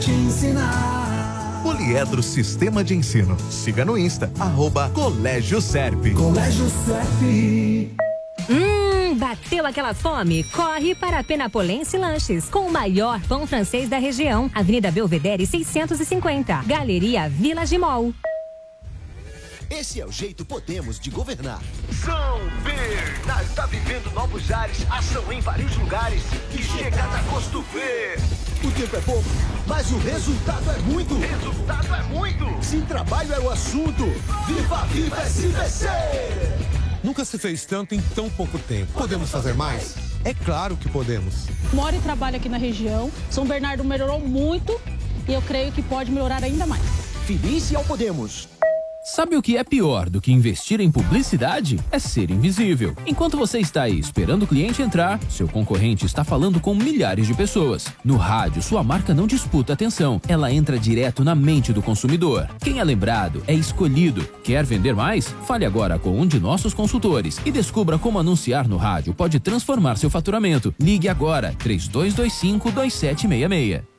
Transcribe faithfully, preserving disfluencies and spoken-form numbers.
te ensinar. Poliedro Sistema de Ensino. Siga no Insta, arroba Colégio Serp. Colégio Serp. Hum, bateu aquela fome? Corre para a Penapolense Lanches, com o maior pão francês da região. Avenida Belvedere seiscentos e cinquenta, Galeria Village Mall. Esse é o jeito Podemos de governar. São Bernardo está vivendo novos ares, ação em vários lugares e chega a gosto ver. O tempo é pouco, mas o resultado é muito. O resultado é muito. Se trabalho é o assunto, viva, viva S B C! Nunca se fez tanto em tão pouco tempo. Podemos fazer mais? É claro que podemos. Moro e trabalho aqui na região. São Bernardo melhorou muito e eu creio que pode melhorar ainda mais. Feliz e ao Podemos. Sabe o que é pior do que investir em publicidade? É ser invisível. Enquanto você está aí esperando o cliente entrar, seu concorrente está falando com milhares de pessoas. No rádio, sua marca não disputa atenção, ela entra direto na mente do consumidor. Quem é lembrado é escolhido. Quer vender mais? Fale agora com um de nossos consultores e descubra como anunciar no rádio pode transformar seu faturamento. Ligue agora, três dois dois cinco, dois sete seis seis.